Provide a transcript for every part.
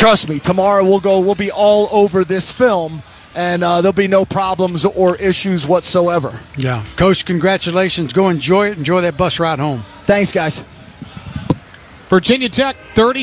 trust me, tomorrow we'll be all over this film, and there'll be no problems or issues whatsoever. Yeah. Coach, congratulations. Go enjoy it. Enjoy that bus ride home. Thanks, guys. Virginia Tech,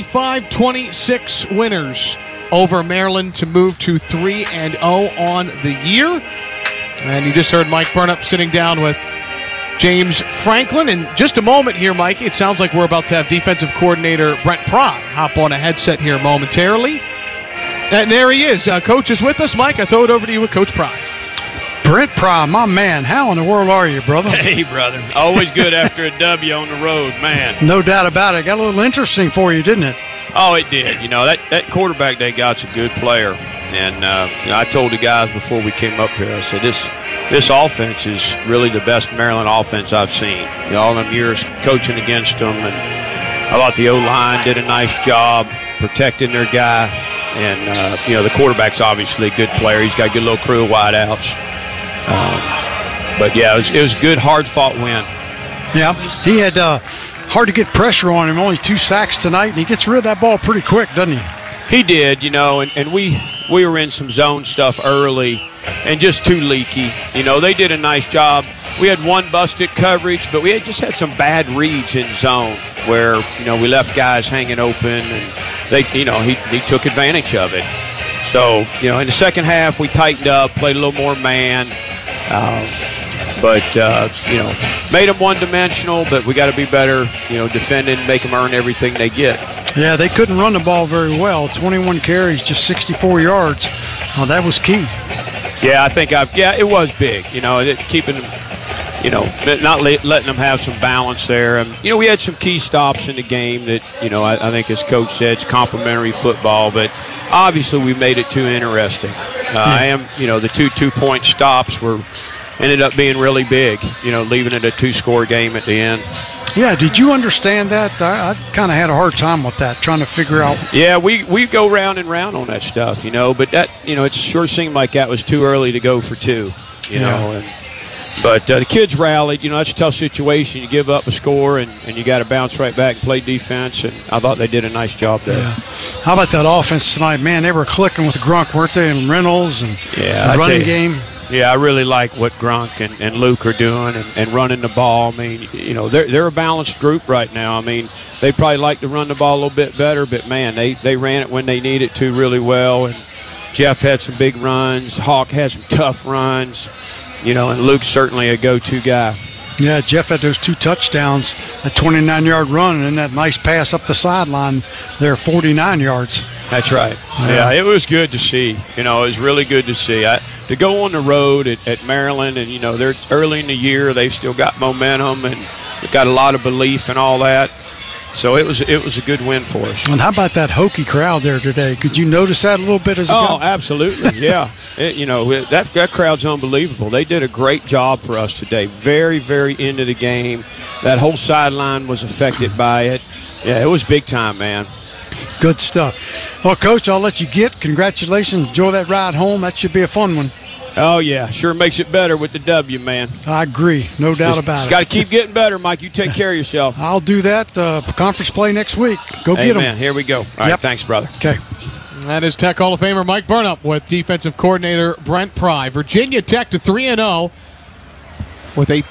35-26 winners over Maryland to move to 3-0 on the year. And you just heard Mike Burnop sitting down with James Franklin. In just a moment here, Mike, it sounds like we're about to have defensive coordinator Brent Pry hop on a headset here momentarily. And there he is. Coach is with us. Mike, I throw it over to you with Coach Pry. Brent Pry, my man, how in the world are you, brother? Hey, brother. Always good after a W on the road, man. No doubt about it. Got a little interesting for you, didn't it? Oh, it did. You know, that quarterback they got's a good player. And you know, I told the guys before we came up here, I said, this offense is really the best Maryland offense I've seen. You know, all them years coaching against them. And I thought the O-line did a nice job protecting their guy. And, you know, the quarterback's obviously a good player. He's got a good little crew of wideouts. But, yeah, it was a good, hard-fought win. Yeah, he had hard to get pressure on him. Only 2 sacks tonight, and he gets rid of that ball pretty quick, doesn't he? He did, you know, and we were in some zone stuff early and just too leaky. You know, they did a nice job. We had one busted coverage, but we just had some bad reads in zone where, you know, we left guys hanging open, and they, you know, he took advantage of it. So, you know, in the second half, we tightened up, played a little more man. But you know, made them one-dimensional, but we got to be better, you know, defending, make them earn everything they get. Yeah, they couldn't run the ball very well. 21 carries, just 64 yards. Oh, that was key. Yeah, I think it was big, you know, keeping them, you know, not letting them have some balance there. And, you know, we had some key stops in the game that, you know, I think as Coach said, it's complimentary football, but obviously we made it too interesting. You know, the two-point stops ended up being really big, you know, leaving it a 2-score game at the end. Yeah, did you understand that? I kind of had a hard time with that, trying to figure out. Yeah, we go round and round on that stuff, you know, but that, you know, it sure seemed like that was too early to go for 2, you know. But the kids rallied. You know, that's a tough situation. You give up a score, and you got to bounce right back and play defense, and I thought they did a nice job there. Yeah. How about that offense tonight? Man, they were clicking with Grunk, weren't they, and Reynolds and the running game. Yeah, I really like what Grunk and Luke are doing and running the ball. I mean, you know, they're a balanced group right now. I mean, they probably like to run the ball a little bit better, but, man, they ran it when they needed to really well. And Jeff had some big runs. Hawk had some tough runs, you know, and Luke's certainly a go-to guy. Yeah, Jeff had those 2 touchdowns, a 29-yard run, and then that nice pass up the sideline there, 49 yards. That's right. Yeah, it was good to see. You know, it was really good to see. To go on the road at Maryland, and, you know, they're early in the year. They've still got momentum, and they've got a lot of belief and all that. So it was a good win for us. And how about that Hokie crowd there today? Could you notice that a little bit as a guy? Absolutely, yeah. You know, that crowd's unbelievable. They did a great job for us today. Very, very into the game. That whole sideline was affected by it. Yeah, it was big time, man. Good stuff. Well, Coach, I'll let you get. Congratulations. Enjoy that ride home. That should be a fun one. Oh, yeah. Sure makes it better with the W, man. I agree. No doubt about it. Just got to keep getting better, Mike. You take care of yourself. I'll do that. Conference play next week. Go get them. Amen. Here we go. All right. Thanks, brother. Okay. That is Tech Hall of Famer Mike Burnop with defensive coordinator Brent Pry. Virginia Tech to 3-0 with a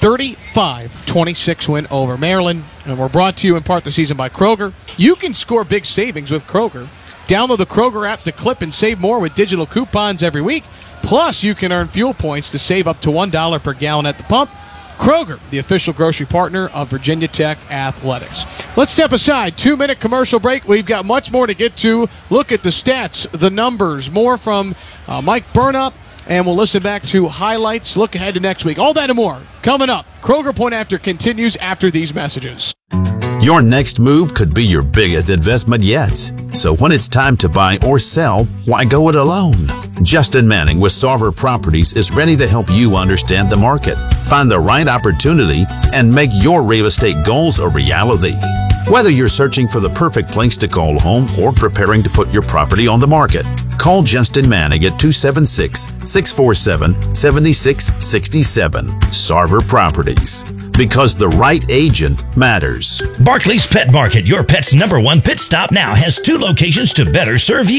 35-26 win over Maryland. And we're brought to you in part this season by Kroger. You can score big savings with Kroger. Download the Kroger app to clip and save more with digital coupons every week. Plus, you can earn fuel points to save up to $1 per gallon at the pump. Kroger, the official grocery partner of Virginia Tech Athletics. Let's step aside. 2-minute commercial break. We've got much more to get to. Look at the stats, the numbers, more from Mike Burnop, and we'll listen back to highlights. Look ahead to next week. All that and more coming up. Kroger Point After continues after these messages. Your next move could be your biggest investment yet. So when it's time to buy or sell, why go it alone? Justin Manning with Sarver Properties is ready to help you understand the market, find the right opportunity, and make your real estate goals a reality. Whether you're searching for the perfect place to call home or preparing to put your property on the market, call Justin Manning at 276-647-7667. Sarver Properties. Because the right agent matters. Barclays Pet Market, your pet's #1 pit stop, now has 2 locations to better serve you.